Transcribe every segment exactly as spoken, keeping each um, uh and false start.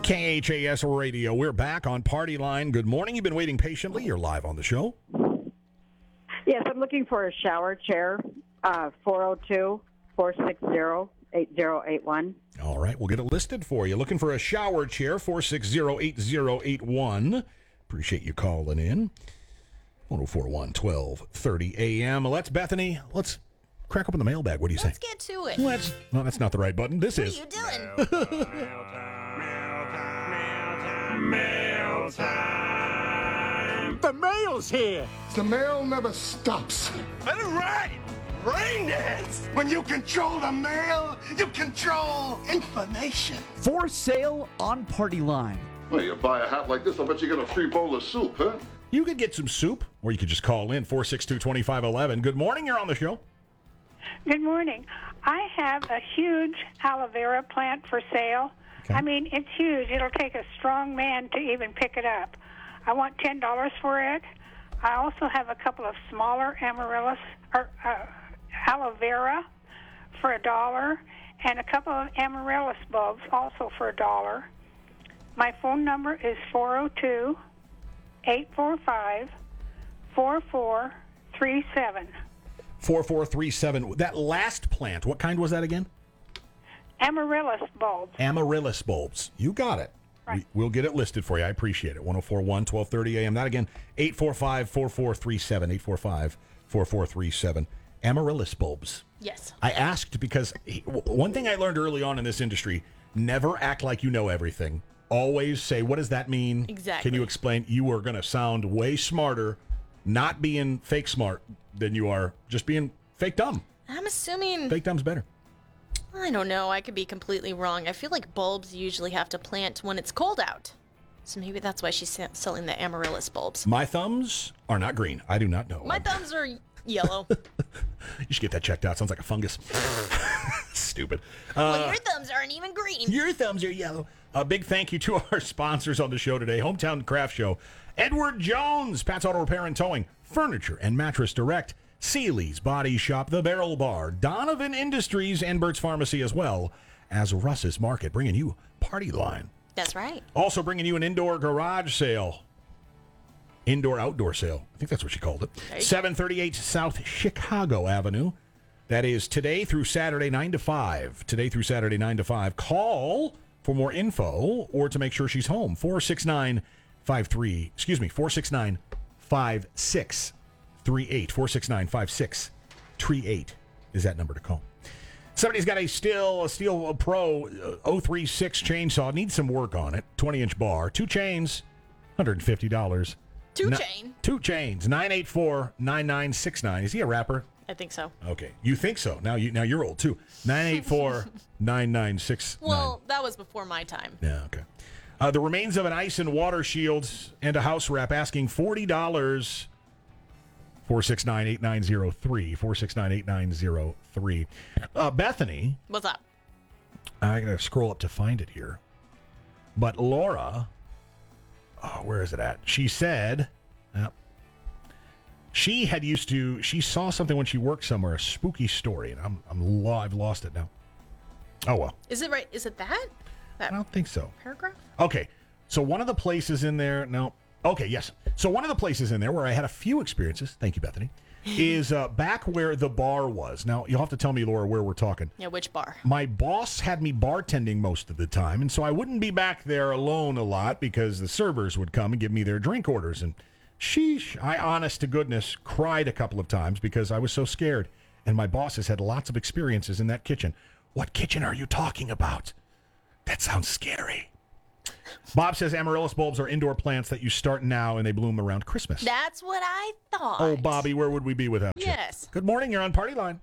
K H A S Radio. We're back on Party Line. Good morning. You've been waiting patiently. You're live on the show. Yes, I'm looking for a shower chair, uh, four oh two, four six zero, eight zero eight one. All right, we'll get it listed for you. Looking for a shower chair, four six zero, eight zero eight one. Appreciate you calling in. one oh four one, twelve thirty A M. Let's, Bethany, let's crack open the mailbag. What do you Let's say? get to it. Let's. No, that's not the right button. This what is. What are you doing? Mail time. The mail's here. The mail never stops. Let it rain. Rain dance. When you control the mail, you control information. For sale on Party Line. Well, you buy a hat like this, I bet you get a free bowl of soup, huh? You could get some soup, or you could just call in, four six two, two five one one. Good morning. You're on the show. Good morning. I have a huge aloe vera plant for sale. Okay. I mean, it's huge. It'll take a strong man to even pick it up. I want ten dollars for it. I also have a couple of smaller amaryllis or uh, aloe vera for a dollar, and a couple of amaryllis bulbs also for a dollar. My phone number is four oh two, eight four five, four four three seven. four four three seven. That last plant, what kind was that again? Amaryllis bulbs. Amaryllis bulbs. You got it. Right. We, we'll get it listed for you. I appreciate it. one oh four one, twelve thirty A M. That again, eight four five, four four three seven, eight four five, four four three seven. Amaryllis bulbs. Yes. I asked because he, one thing I learned early on in this industry, never act like you know everything. Always say, what does that mean? Exactly. Can you explain? You are going to sound way smarter, not being fake smart than you are just being fake dumb. I'm assuming... Fake dumb's better. I don't know. I could be completely wrong. I feel like bulbs usually have to plant when it's cold out. So maybe that's why she's selling the amaryllis bulbs. My thumbs are not green. I do not know. My thumbs are yellow. You should get that checked out. Sounds like a fungus. Stupid. Well, Uh, your thumbs aren't even green. your thumbs are yellow. A big thank you to our sponsors on the show today. Hometown Craft Show. Edward Jones, Pat's Auto Repair and Towing. Furniture and Mattress Direct. Sealy's Body Shop, The Barrel Bar, Donovan Industries, and Burt's Pharmacy, as well as Russ's Market, bringing you Party Line. That's right. Also bringing you an indoor garage sale. Indoor-outdoor sale. I think that's what she called it. seven thirty-eight South Chicago Avenue. That is today through Saturday, nine to five. Today through Saturday, nine to five. Call for more info or to make sure she's home. four six nine five three, excuse me, four six nine five six three eight. four six nine five six three eight is that number to call. Somebody's got a Steel, a Steel Pro uh, oh three six chainsaw. Needs some work on it. twenty inch bar. Two chains, one hundred fifty dollars. Two No- chain. Two chains. nine eight four, nine nine six nine. Is he a rapper? I think so. Okay. You think so. Now, you, now you're old, too. nine eight four, nine nine six nine. Well, that was before my time. Yeah, okay. Uh, the remains of an ice and water shield and a house wrap asking forty dollars. four six nine, eight nine zero three. four six nine, eight nine zero three. Uh, Bethany. What's up? I got to scroll up to find it here. But Laura, oh, where is it at? She said, uh, she had used to, she saw something when she worked somewhere, a spooky story, and I'm, I'm, lo- I've lost it now. Oh, well. Is it right? Is it that? That I don't think so. paragraph? Okay, so one of the places in there, no, okay, yes. So one of the places in there where I had a few experiences, thank you, Bethany, is uh, back where the bar was. Now, you'll have to tell me, Laura, where we're talking. Yeah, which bar? My boss had me bartending most of the time, and so I wouldn't be back there alone a lot because the servers would come and give me their drink orders. And sheesh, I, honest to goodness, cried a couple of times because I was so scared. And my boss has had lots of experiences in that kitchen. What kitchen are you talking about? That sounds scary. Bob says amaryllis bulbs are indoor plants that you start now and they bloom around Christmas. That's what I thought. Oh, Bobby, where would we be without you? Yes. Good morning. You're on Party Line.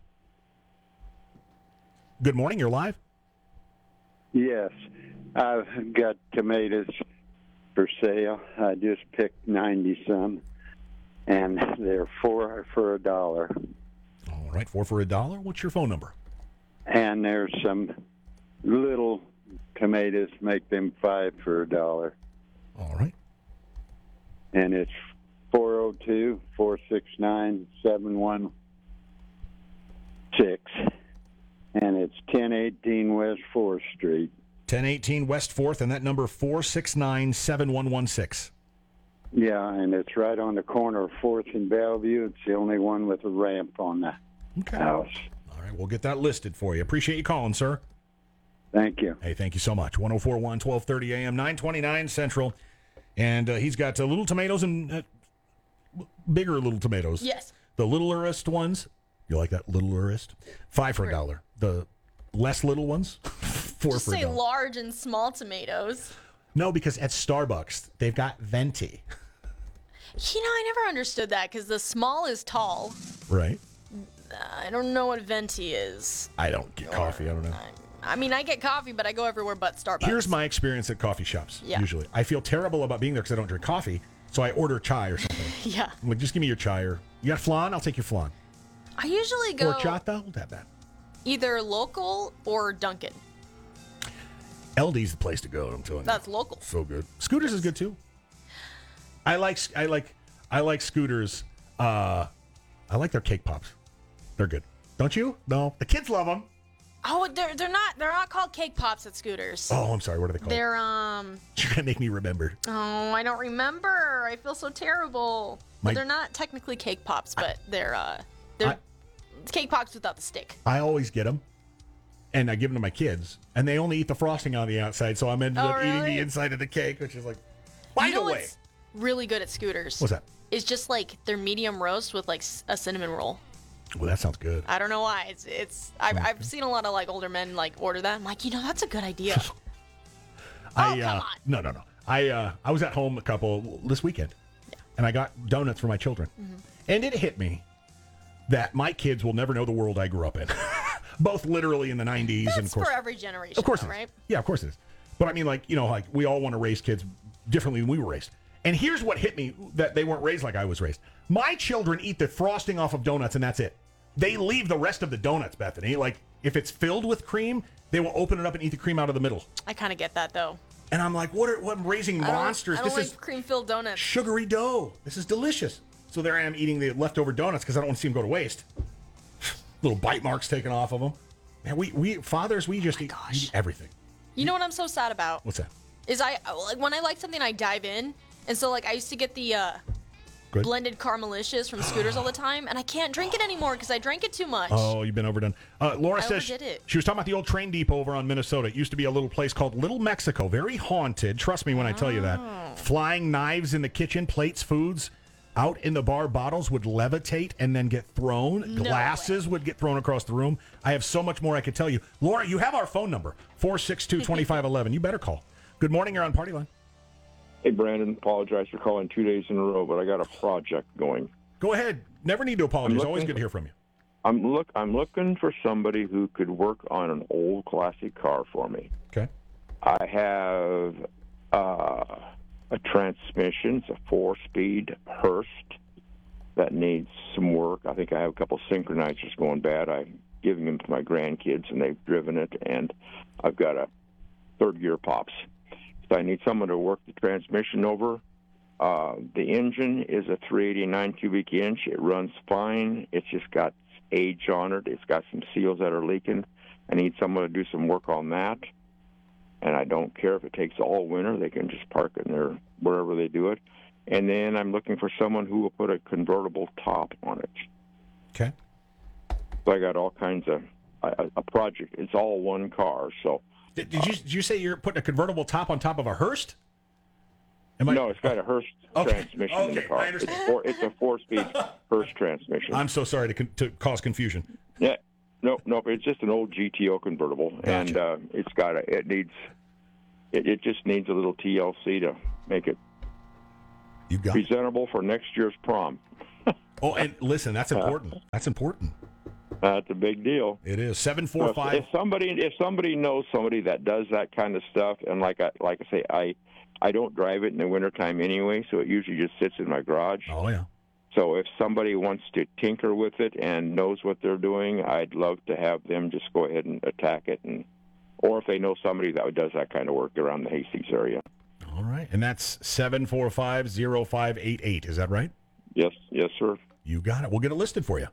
Good morning. You're live. Yes, I've got tomatoes for sale. I just picked ninety some, and they're four for a dollar. All right, four for a dollar. What's your phone number? And there's some little tomatoes, make them five for a dollar. All right. And it's four oh two, four six nine, seven one six. And it's ten eighteen West fourth Street. ten eighteen West fourth, and that number four six nine, seven one one six. Yeah, and it's right on the corner of fourth and Bellevue. It's the only one with a ramp on the Okay. house. All right, we'll get that listed for you. Appreciate you calling, sir. Thank you. Hey, thank you so much. one oh four one, twelve thirty A M, nine twenty-nine Central. And uh, he's got uh, little tomatoes and uh, bigger little tomatoes. Yes. The littlerest ones. You like that littlerest? Five for a dollar. The less little ones, four Just for a say dollar. large and small tomatoes. No, because at Starbucks, they've got venti. You know, I never understood that because the small is tall. Right. I don't know what venti is. I don't get coffee. I don't know. I mean, I get coffee, but I go everywhere but Starbucks. Here's my experience at coffee shops, Yeah. usually. I feel terrible about being there because I don't drink coffee, so I order chai or something. Yeah. I'm like, just give me your chai. Or, you got flan? I'll take your flan. I usually go Horchata? We'll have that. either local or Dunkin'. L D's the place to go, I'm telling you. That's local. So good. Scooters is good, too. I like I like, I like Scooters. Uh, I like their cake pops. They're good. Don't you? No. The kids love them. Oh, they're they're not they're not called cake pops at Scooters. Oh, I'm sorry. What are they called? They're um. You're going to make me remember. Oh, I don't remember. I feel so terrible. My- But they're not technically cake pops, but they're uh they're I- cake pops without the stick. I always get them, and I give them to my kids, and they only eat the frosting on the outside, so I'm ended Oh, up eating really? the inside of the cake, which is like, by you know the way. what's really good at Scooters? What's that? It's just like their medium roast with like s- a cinnamon roll. Well, that sounds good. I don't know why. It's it's. I've, I've seen a lot of like older men like order that. I'm like, you know, that's a good idea. I, Oh, uh, come on. No, no, no. I uh, I was at home a couple this weekend, and I got donuts for my children, Mm-hmm. and it hit me that my kids will never know the world I grew up in, both literally in the nineties and of That's course, for every generation, of course, though, it is. right? Yeah, of course it is. But I mean, like you know, like we all want to raise kids differently than we were raised. And here's what hit me that they weren't raised like I was raised. My children eat the frosting off of donuts, and that's it. They leave the rest of the donuts, Bethany. Like if it's filled with cream, they will open it up and eat the cream out of the middle. I kind of get that though. And I'm like, what are what I'm raising I don't- monsters? I don't, This like is cream-filled donuts. sugary dough. This is delicious. So there I am eating the leftover donuts because I don't want to see them go to waste. Little bite marks taken off of them. Man, we, we fathers, we just eat, we gosh. eat everything. You know what I'm so sad about? What's that? Is I like when I like something, I dive in, and so like I used to get the uh, Good. blended Caramelicious from Scooters all the time, and I can't drink it anymore because I drank it too much. Oh, you've been overdone. Uh, Laura I says she, overdid it. she was talking about the old train depot over on Minnesota. It used to be a little place called Little Mexico, very haunted. Trust me when I tell you Oh. that. Flying knives in the kitchen, plates, foods out in the bar, bottles would levitate and then get thrown. No Glasses would get thrown across the room. I have so much more I could tell you. Laura, you have our phone number, four six two, two five one one. You better call. Good morning. You're on Party Line. Hey, Brandon, apologize for calling two days in a row, but I got a project going. Go ahead. Never need to apologize. looking- Always good to hear from you. I'm look. I'm looking for somebody who could work on an old classic car for me. Okay. I have uh, a transmission. It's a four-speed Hurst that needs some work. I think I have a couple synchronizers going bad. I'm giving them to my grandkids, and they've driven it. And I've got a third gear pops. So I need someone to work the transmission over. Uh, the engine is a three eighty-nine cubic inch. It runs fine. It's just got age on it. It's got some seals that are leaking. I need someone to do some work on that. And I don't care if it takes all winter. They can just park it in there wherever they do it. And then I'm looking for someone who will put a convertible top on it. Okay. So I got all kinds of a, a project. It's all one car. So Did, did you did you say you're putting a convertible top on top of a Hearst? Am I- no, it's got a Hurst Okay. transmission in the Okay, car. I It's understand. a, four, it's a four-speed Hurst transmission. I'm so sorry to, con- to cause confusion. Yeah, no, no, it's just an old G T O convertible, and Gotcha. uh, it's got a. It needs. It, it just needs a little T L C to make it You got it. presentable for next year's prom. Oh, and listen, that's important. That's important. That's a big deal. It is seven So four if, five. if somebody if somebody knows somebody that does that kind of stuff, and like I like I say, I I don't drive it in the wintertime anyway, so it usually just sits in my garage. Oh yeah. So if somebody wants to tinker with it and knows what they're doing, I'd love to have them just go ahead and attack it, and or if they know somebody that does that kind of work around the Hastings area. All right, and that's seven four five zero five eight eight. Is that right? Yes, yes, sir. You got it. We'll get it listed for you.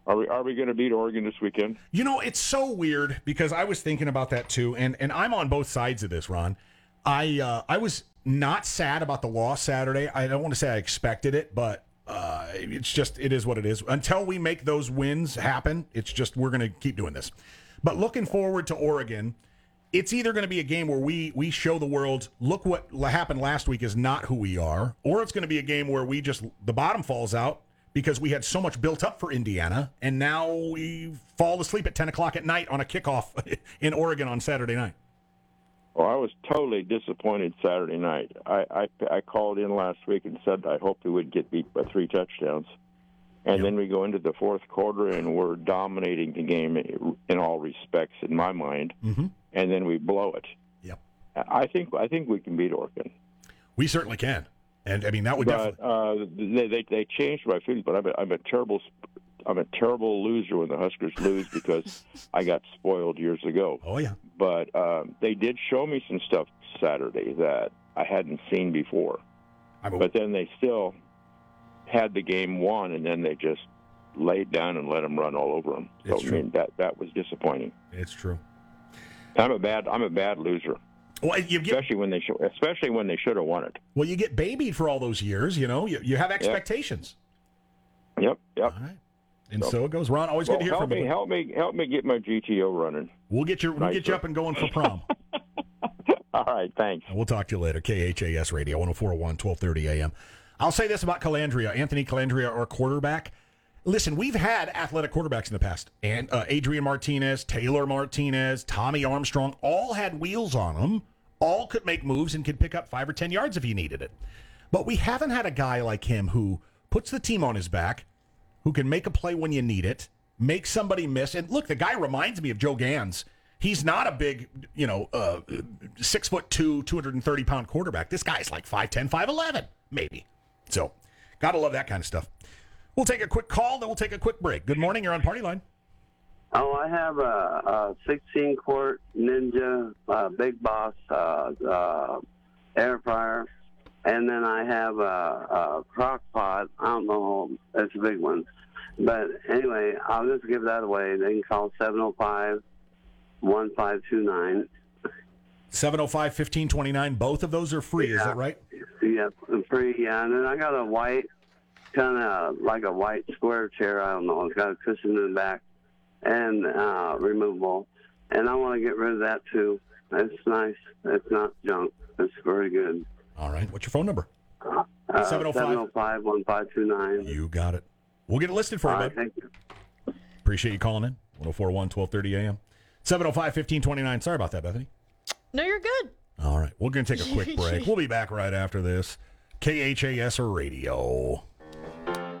Are we are we going to beat Oregon this weekend? You know, it's so weird because I was thinking about that too, and and I'm on both sides of this, Ron. I uh, I was not sad about the loss Saturday. I don't want to say I expected it, but uh, it's just it is what it is. Until we make those wins happen, it's just we're going to keep doing this. But looking forward to Oregon, it's either going to be a game where we we show the world, look what happened last week is not who we are, or it's going to be a game where we just the bottom falls out because we had so much built up for Indiana, and now we fall asleep at ten o'clock at night on a kickoff in Oregon on Saturday night. Well, I was totally disappointed Saturday night. I, I, I called in last week and said I hoped we would get beat by three touchdowns. And yep. Then we go into the fourth quarter, and we're dominating the game in all respects, in my mind. Mm-hmm. And then we blow it. Yep. I think I think we can beat Oregon. We certainly can. And, I mean, that would but, definitely... Uh, they, they they changed my feeling, but I'm a, I'm a terrible... I'm a terrible loser when the Huskers lose because I got spoiled years ago. Oh, yeah. But um, they did show me some stuff Saturday that I hadn't seen before. I'm a... But then they still had the game won, and then they just laid down and let them run all over them. So, it's I true. mean, that, that was disappointing. It's true. I'm a bad I'm a bad loser. Well, you get, especially when they should, especially when they should have won it. Well, you get babied for all those years, you know. You, you have expectations. Yep, yep. All right. And so, so it goes. Ron, always well, good to hear help from me, you. Help me, help me get my G T O running. We'll get your, we'll nice get you up and going for prom. All right, thanks. And we'll talk to you later. K H A S Radio, one oh four point one, twelve thirty A M. I'll say this about Calandria, Anthony Calandria, our quarterback. Listen, we've had athletic quarterbacks in the past, and uh, Adrian Martinez, Taylor Martinez, Tommy Armstrong, all had wheels on them. All could make moves and could pick up five or ten yards if he needed it. But we haven't had a guy like him who puts the team on his back, who can make a play when you need it, make somebody miss. And look, the guy reminds me of Joe Gans. He's not a big, you know, uh, six foot two, two hundred thirty pound quarterback. This guy's like five ten, five eleven, maybe. So, gotta love that kind of stuff. We'll take a quick call, then we'll take a quick break. Good morning, you're on Party Line. Oh, I have a, a sixteen quart Ninja uh, Big Boss uh, uh, air fryer, and then I have a, a crock pot. I don't know, it's a big one. But anyway, I'll just give that away. They can call seven oh five, one five two nine. seven oh five, fifteen twenty-nine. Both of those are free, yeah. Is that right? Yeah, free, yeah. And then I got a white, kind of like a white square chair. I don't know. It's got a cushion in the back. And uh, removable, and I want to get rid of that too. It's nice. It's not junk. It's very good. All right. What's your phone number? Uh, seven oh five, one five two nine. You got it. We'll get it listed for you, All bud. right, thank you. Appreciate you calling in. one oh four point one, twelve thirty A M. seven oh five, fifteen twenty-nine. Sorry about that, Bethany. No, you're good. All right. We're going to take a quick break. We'll be back right after this. K H A S Radio.